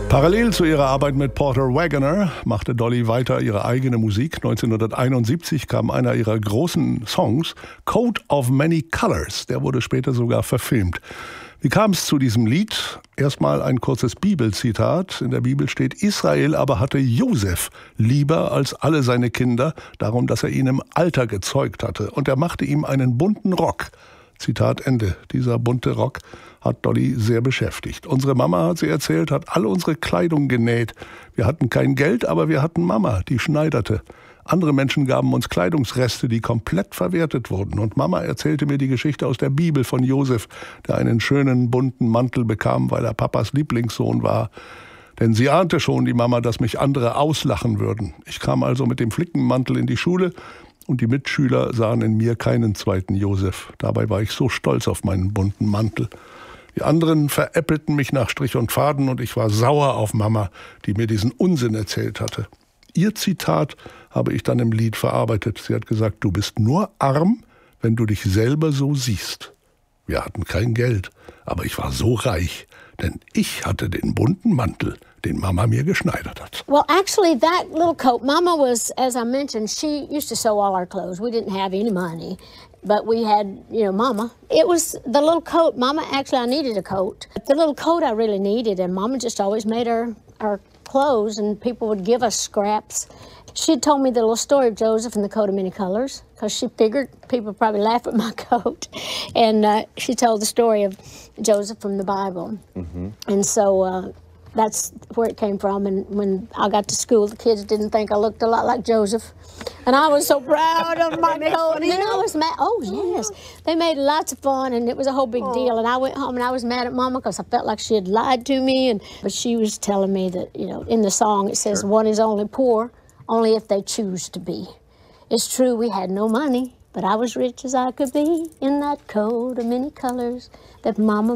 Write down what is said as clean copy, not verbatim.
Parallel zu ihrer Arbeit mit Porter Wagoner machte Dolly weiter ihre eigene Musik. 1971 kam einer ihrer großen Songs, Coat of Many Colors. Der wurde später sogar verfilmt. Wie kam es zu diesem Lied? Erstmal ein kurzes Bibelzitat. In der Bibel steht: Israel aber hatte Josef lieber als alle seine Kinder, darum, dass er ihn im Alter gezeugt hatte. Und er machte ihm einen bunten Rock. Zitat Ende. Dieser bunte Rock hat Dolly sehr beschäftigt. Unsere Mama, hat sie erzählt, hat alle unsere Kleidung genäht. Wir hatten kein Geld, aber wir hatten Mama, die schneiderte. Andere Menschen gaben uns Kleidungsreste, die komplett verwertet wurden. Und Mama erzählte mir die Geschichte aus der Bibel von Josef, der einen schönen bunten Mantel bekam, weil er Papas Lieblingssohn war. Denn sie ahnte schon, die Mama, dass mich andere auslachen würden. Ich kam also mit dem Flickenmantel in die Schule und die Mitschüler sahen in mir keinen zweiten Josef. Dabei war ich so stolz auf meinen bunten Mantel. Die anderen veräppelten mich nach Strich und Faden und ich war sauer auf Mama, die mir diesen Unsinn erzählt hatte. Ihr Zitat habe ich dann im Lied verarbeitet. Sie hat gesagt: Du bist nur arm, wenn du dich selber so siehst. Wir hatten kein Geld, aber ich war so reich, denn ich hatte den bunten Mantel, den Mama mir geschneidert hat. Well, actually, that little coat, Mama was, as I mentioned, she used to sew all our clothes. We didn't have any money, but we had, Mama. It was the little coat. Mama, actually, I needed a coat. The little coat I really needed, and Mama just always made our clothes, and people would give us scraps. She told me the little story of Joseph and the coat of many colors, because she figured people would probably laugh at my coat. And she told the story of Joseph from the Bible. Mm-hmm. And so that's where it came from. And when I got to school, the kids didn't think I looked a lot like Joseph. And I was so proud of my coat. And then I was mad. Oh, yes. They made lots of fun, and it was a whole big deal. And I went home, and I was mad at Mama because I felt like she had lied to me. But she was telling me that, in the song it says, One is only poor, only if they choose to be. It's true we had no money, but I was rich as I could be in that coat of many colors that Mama